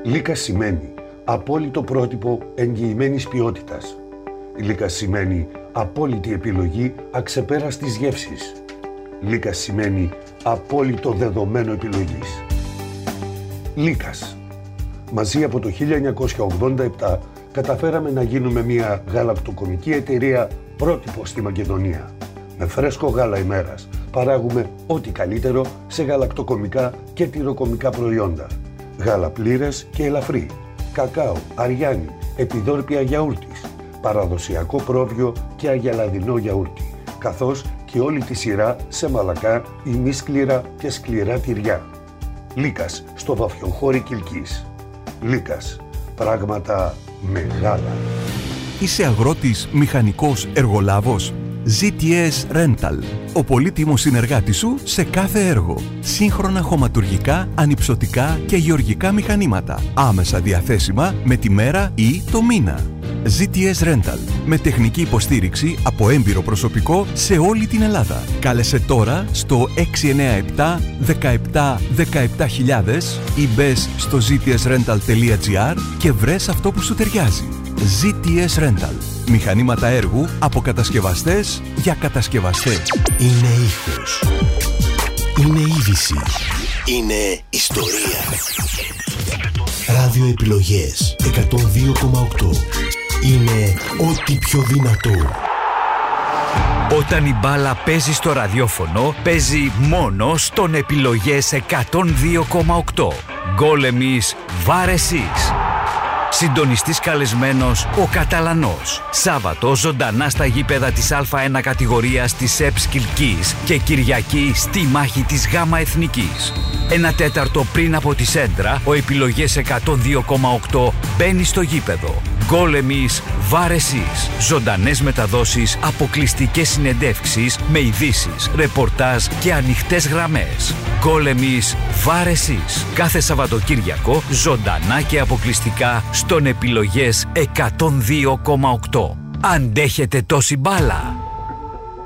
Λίκας σημαίνει απόλυτο πρότυπο εγγυημένης ποιότητας. Λίκας σημαίνει απόλυτη επιλογή αξεπέραστης γεύσης. Λίκας σημαίνει απόλυτο δεδομένο επιλογής. Λίκας. Μαζί από το 1987 καταφέραμε να γίνουμε μια γαλακτοκομική εταιρεία πρότυπο στη Μακεδονία. Με φρέσκο γάλα ημέρας παράγουμε ό,τι καλύτερο σε γαλακτοκομικά και τυροκομικά προϊόντα. Γάλα πλήρες και ελαφρύ, κακάο, αριάνι, επιδόρπια γιαούρτης, παραδοσιακό πρόβιο και αγελαδινό γιαούρτι, καθώς και όλη τη σειρά σε μαλακά, ημίσκληρα και σκληρά τυριά. Λίκας στο Βαφιοχώρι Κιλκής. Λίκας, πράγματα μεγάλα. Είσαι αγρότης, μηχανικός, εργολάβος? ZTS Rental. Ο πολύτιμος συνεργάτης σου σε κάθε έργο. Σύγχρονα χωματουργικά, ανυψωτικά και γεωργικά μηχανήματα. Άμεσα διαθέσιμα με τη μέρα ή το μήνα. ZTS Rental. Με τεχνική υποστήριξη από έμπειρο προσωπικό σε όλη την Ελλάδα. Κάλεσε τώρα στο 697 17 17.000 ή μπες στο ztsrental.gr και βρες αυτό που σου ταιριάζει. ZTS Rental. Μηχανήματα έργου από κατασκευαστές για κατασκευαστές. Είναι ήχος. Είναι είδηση. Είναι ιστορία. Ραδιοεπιλογές 102,8. Είναι ό,τι πιο δυνατό. Όταν η μπάλα παίζει στο ραδιόφωνο, παίζει μόνο στον Επιλογές 102,8. Γκολ εμείς, βάρ εσείς. Συντονιστής καλεσμένος ο Καταλανός. Σάββατο ζωντανά στα γήπεδα της Α1 κατηγορίας της ΕΠΣ Κιλκής και Κυριακή στη μάχη της Γάμα Εθνικής. 1/4 πριν από τη σέντρα, ο Επιλογές 102,8 μπαίνει στο γήπεδο. Γκολ εμείς, βάρ εσείς. Ζωντανές μεταδόσεις, αποκλειστικές συνεντεύξεις με ειδήσεις, ρεπορτάζ και ανοιχτές γραμμές. Γκολ εμείς, βάρ εσείς. Κάθε Σαββατοκύριακο, ζωντανά και αποκλειστικά στον Επιλογές 102,8. Αντέχετε τόση μπάλα?